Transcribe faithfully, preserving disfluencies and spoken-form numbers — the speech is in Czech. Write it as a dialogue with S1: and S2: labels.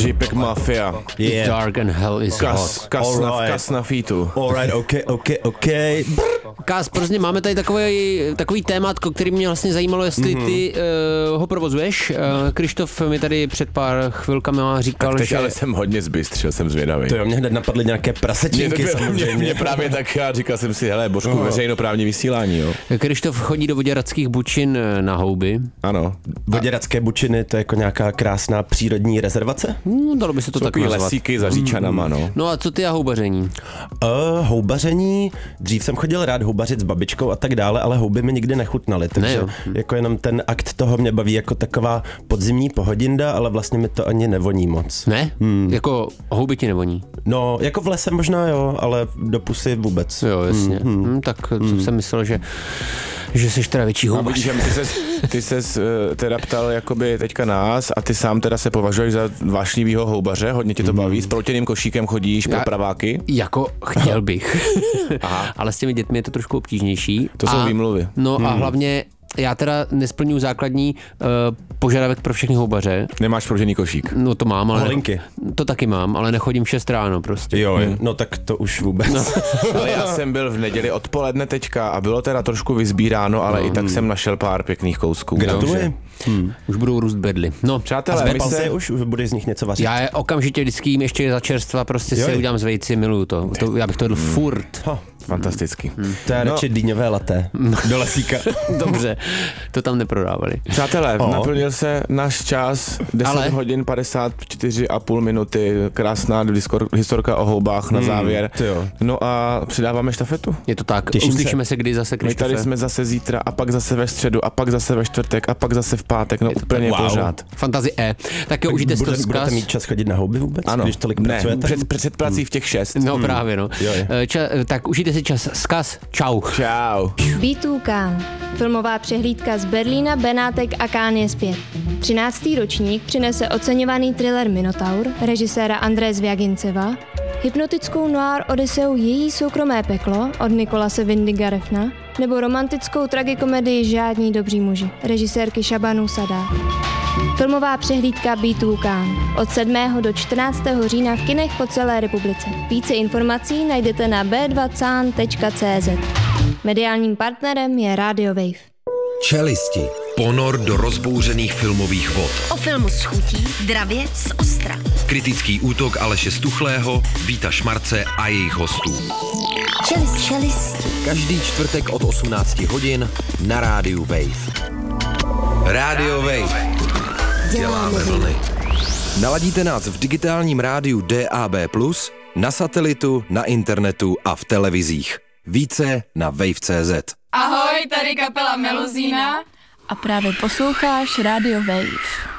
S1: JPEG Mafia.
S2: Yeah. Dark and hell is
S1: Kas,
S2: hot.
S1: kas, na,
S3: Alright.
S1: kas na featu.
S3: Alright, ok, ok, ok.
S2: Kás, prostě máme tady takový, takový tématko, který mě vlastně zajímalo, jestli mm-hmm. ty uh, ho provozuješ. Uh, Krištof mi tady před pár chvilkami říkal,
S1: Teď
S2: že...
S1: ale jsem hodně zbystřil, jsem zvědavý.
S3: To jo, mě hned napadly nějaké prasečinky
S1: mě,
S3: samozřejmě.
S1: mě, mě právě tak, já říkal jsem si, hele, Božku,
S3: No.
S1: veřejnoprávní vysílání, jo.
S2: Krištof chodí do Voděradských Bučin na houby.
S1: Ano.
S3: Voděradské Bučiny, to je jako nějaká krásná přírodní rezervace?
S2: No, dalo by se to
S1: Jsou
S2: tak
S1: takový
S2: nazvat.
S1: lesíky za Říčanama, no.
S2: No a co ty a houbaření?
S3: Uh, houbaření, dřív jsem chodil rád houbařit s babičkou a tak dále, ale houby mi nikdy nechutnaly, takže
S2: Ne,
S3: jako jenom ten akt toho mě baví jako taková podzimní pohodinda, ale vlastně mi to ani nevoní moc.
S2: Ne? Hmm. Jako houby ti nevoní?
S3: No, jako v lese možná jo, ale do pusy vůbec.
S2: Jo, jasně. Hmm. Hmm, tak hmm. jsem myslel, že že jsi teda větší
S1: A
S2: houbař.
S1: vidíš, ty ses, ty ses uh, teda ptal jakoby teďka nás a ty sám teda se považuješ za vášnivýho houbaře, hodně tě to baví, s proutěným košíkem chodíš pro
S2: Já-
S1: praváky.
S2: Jako chtěl bych,
S1: Aha.
S2: ale s těmi dětmi je to trošku obtížnější.
S1: To jsou výmluvy.
S2: No hmm. a hlavně já teda nesplňuji základní uh, požadavek pro všechny houbaře.
S1: Nemáš proutěný košík.
S2: No to mám, ale
S3: Holinky.
S2: to taky mám, ale nechodím v šest ráno prostě.
S3: Jo, hmm. no tak to už vůbec. No.
S1: Ale já jsem byl v neděli odpoledne teďka a bylo teda trošku vyzbíráno, ale no. i tak jsem našel pár pěkných kousků.
S3: Gratuluji.
S2: Hmm. Už budou růst bedly. No,
S1: Přátelé, my
S3: Zbepal
S1: se...
S3: se už, už bude z nich něco vařit.
S2: já je okamžitě vždycky jim ještě za čerstva, prostě
S3: Jo.
S2: si udělám z vejci, miluju to. to já bych to jedl
S1: Hmm.
S2: furt.
S3: Ha,
S1: Fantasticky.
S3: to je
S1: No.
S3: radši dýňové laté. Do lesíka.
S2: Dobře, to tam neprodávali.
S1: Přátelé,
S3: O.
S1: naplnil se náš čas, deset
S2: Ale-
S1: hodin padesát čtyři a půl minuty, krásná diskor, historka o houbách na závěr.
S3: ty jo.
S1: No a přidáváme štafetu.
S2: Je to tak.
S3: Těším
S2: Uslyšíme se. se kdy zase,
S1: My
S2: Krištofe.
S1: tady jsme zase zítra a pak zase ve středu a pak zase ve čtvrtek a pak zase v pátek, no
S2: to
S1: úplně
S3: tak. Wow.
S1: pořád.
S2: Fantazi E. Tak jo, užijte si to
S3: Bude,
S2: vzkaz.
S3: budete mít čas chodit na houby vůbec,
S1: Ano,
S3: když tolik
S1: ne,
S3: pracujete?
S1: před, před prací v těch šest.
S2: No právě, no.
S3: Jo, jo.
S2: Eh, Ča- tak užijte si čas. Vzkaz. Čau.
S1: Čau.
S4: bé dva Cannes. Filmová přehlídka z Berlína, Benátek a Cannes je zpět. třináctý ročník přinese oceňovaný thriller Minotaur režiséra Andreje Zviaginceva, hypnotickou noir odiseu Její soukromé peklo od Nikolase Windiga Refna nebo romantickou tragikomedii Žádní dobří muži režisérky Shabanu Sada. Filmová přehlídka bé dva Cannes od sedmého do čtrnáctého října v kinech po celé republice. Více informací najdete na b dva can tečka cé zet. Mediálním partnerem je Radio Wave.
S5: Čelisti. Ponor do rozbouřených filmových vod.
S6: O filmu s chutí Dravě z Ostra.
S5: Kritický útok Aleše Stuchlého, Víta Šmarce a jejich hostů.
S6: Čelist, čelisti.
S5: Každý čtvrtek od osmnácti hodin na rádiu Wave. Radio Wave. Děláme vlny. Naladíte nás v digitálním rádiu D A B plus, na satelitu, na internetu a v televizích. Více na wave tečka cé zet.
S7: Ahoj, tady kapela Meluzína.
S8: A právě posloucháš Radio Wave.